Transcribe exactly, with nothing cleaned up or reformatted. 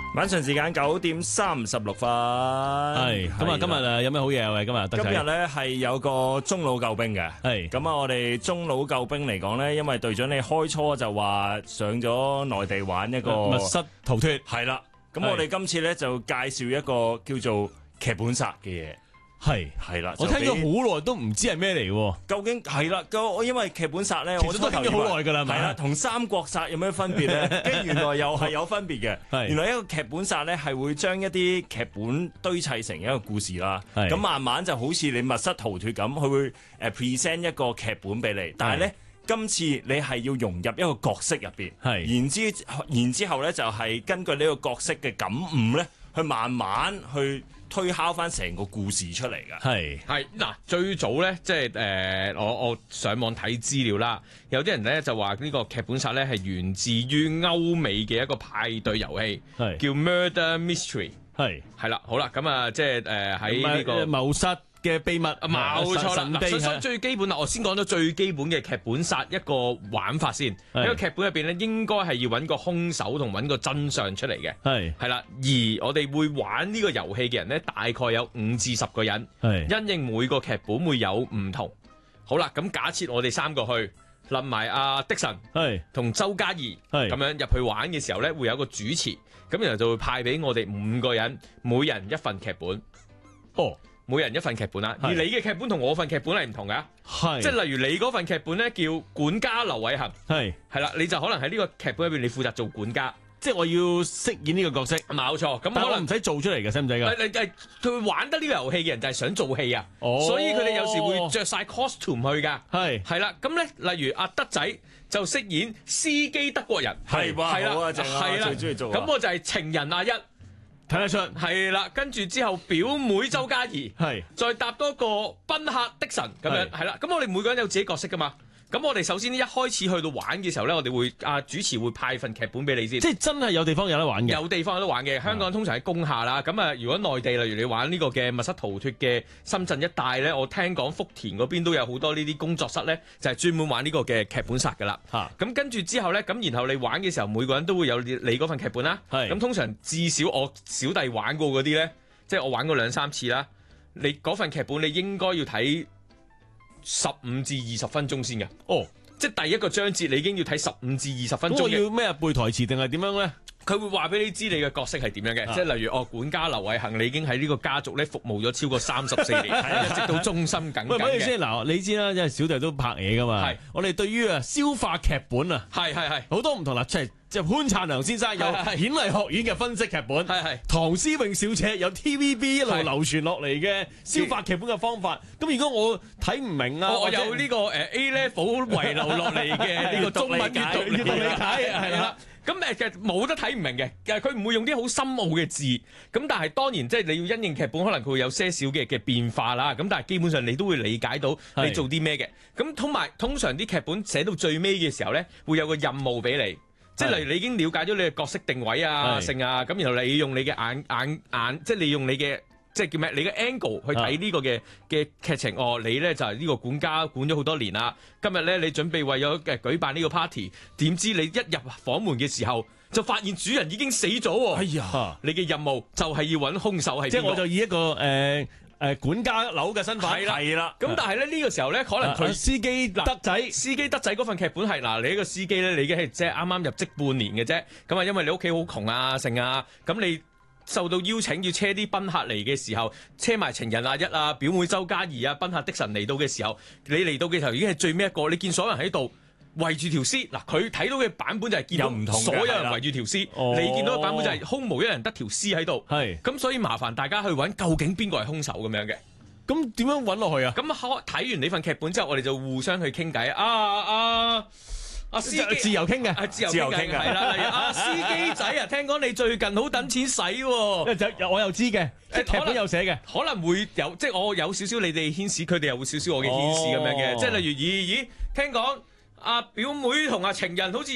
晚上時間九點三十六分。 係咁啊！今日誒有咩好嘢啊？喂，今日今日咧係有個中老救兵嘅。係咁啊！我哋中老救兵嚟講咧，因為隊長你開初就話上咗內地玩一個密室逃脫， 係啦。咁我哋今次咧就介紹一個叫做劇本殺嘅嘢。係係啦， 我聽咗好耐都唔知係咩嚟喎。 究竟係啦，個因為劇本殺咧， 其實都聽咗好耐㗎啦， 係啦，同三國殺有咩分別咧？跟住原來又係有分別嘅。原來一個劇本殺咧係會將一啲劇本堆砌成一個故事啦。咁慢慢就好似你密室逃脫咁，佢會誒 present 一個劇本俾你，但係咧今次你係要融入一個角色入邊，然之然之後咧就係根據呢個角色嘅感悟咧，去慢慢去推敲翻成個故事出嚟㗎。係係嗱，最早咧即係誒，我我上網睇資料啦，有啲人咧就話呢個劇本殺咧係源自於歐美嘅一個派對遊戲，叫 Murder Mystery。係係啦，好啦，咁啊即係誒喺呢個謀殺嘅秘密， 冇錯啦。嗱，首先最基本啦，我先講咗最基本嘅劇本殺一個玩法先。喺個劇本入邊咧，應該係要揾個兇手同揾個真相出嚟嘅。係係啦，而我哋會玩呢個遊戲嘅人咧，大概有五至十個人。係因應每個劇本會有唔同。好啦，咁假設我哋三個去，冧埋阿的神，係同周嘉怡，係咁樣入去玩嘅時候咧，會有個主持，咁然後就會派俾我哋五個人，每人一份劇本。哦。每人一份劇本啦，而你嘅劇本同我份劇本係唔同㗎，係即係例如你嗰份劇本咧叫管家劉偉恒，係係啦，你就可能喺呢個劇本入邊你負責做管家， 即係我要飾演呢個角色， 冇錯。咁可能唔使做出嚟嘅，使唔使㗎？ 誒誒，佢玩得呢個遊戲嘅人就係想做戲啊，哦、所以佢哋有時會着晒 costume 去㗎，係係啦。咁咧，例如阿德仔就飾演司機德國人， 係哇，係啦，好啊，正啊，最中意做。 咁我就係情人阿一。 睇得出係啦，跟住之後表妹周嘉怡，係再搭多個賓客的神咁樣，係啦。咁我哋每個人有自己角色噶嘛。咁我哋首先一開始去到玩嘅時候咧，我哋會啊主持會派份劇本俾你先。 即係真係有地方有得玩嘅。 有地方有得玩嘅。香港通常喺工廈啦。咁啊，如果內地例如你玩呢個嘅密室逃脫嘅深圳一帶咧，我聽講福田嗰邊都有好多呢啲工作室咧，就係專門玩呢個嘅劇本殺噶啦。嚇。咁跟住之後咧，咁然後你玩嘅時候，每個人都會有你嗰份劇本啦。係。咁通常至少我小弟玩過嗰啲咧，即係我玩過兩三次啦。你嗰份劇本你應該要睇十五至二十分鐘先嘅，哦，即係第一個章節你已經要睇十五至二十分鐘。 我要咩背台詞定係點樣咧？ 佢會話俾你知你嘅角色係點樣嘅，啊、即係例如哦，管家劉偉恒，你已經喺呢個家族咧服務咗超過三十四年，一直到終身緊緊嘅。喂，唔好意思， 嗱，你知啦，因為小弟都拍嘢噶嘛，係我哋對於啊消化劇本啊，係係係好多唔同啦，即係即係潘燦良先生有演藝學院嘅分析劇本，係係唐詩詠小姐有 T V B 一路流傳落嚟嘅消化劇本嘅方法。咁如果我睇唔明啊， 我有呢個誒 A level 遺留落嚟嘅呢個中文閱讀閱讀理解係啦。咁誒其實冇得睇唔明嘅，其實佢唔會用啲好深奧嘅字，咁但係當然即係你要因應劇本，可能佢會有些少嘅嘅變化啦。咁但係基本上你都會理解到你做啲咩嘅。咁同埋通常啲劇本寫到最尾嘅時候咧，會有個任務俾你，即係例如你已經了解咗你嘅角色定位啊、性啊，咁然後你用你嘅眼眼眼，即係你用你嘅。即係叫咩？你嘅 angle 去睇呢個嘅嘅劇情哦，你咧就係呢個管家管咗好多年啦。今日咧你準備為咗誒舉辦呢個 party， 點知你一入房門嘅時候就發現主人已經死咗喎。哎呀！你嘅任務就係要揾兇手係邊個？ 即係我就以一個誒誒、呃、管家樓嘅身份係啦，係啦。咁但係咧呢、呢個時候咧，可能佢、啊、司機德仔，司機德仔嗰份劇本係嗱，你呢個司機咧，你已經係即係啱啱入職半年嘅啫。咁啊，因為你屋企好窮啊，剩啊，咁你。受到邀請要車啲賓客嚟嘅時候，車埋情人阿一啊、表妹周嘉怡啊、賓客的神嚟到嘅時候，你嚟到嘅時候已經係最尾一個，你見所有人喺度圍住條屍，嗱佢睇到嘅版本就係見到唔同所有人圍住條屍，你見到嘅版本就係空無一人得條屍喺度，係咁所以麻煩大家去揾究竟邊個係兇手咁樣嘅。 咁點樣揾落去啊？ 咁睇完你份劇本之後，我哋就互相去傾偈啊啊！阿司機自由傾嘅， 係自由傾嘅，係啦。例如阿司機仔啊，聽講你最近好等錢使喎， 有我又知嘅，即係劇本有寫嘅， 可能會有，即係我有少少你哋牽使，佢哋又會少少我嘅牽使咁樣嘅，即係例如咦咦，聽講阿表妹同阿情人好似。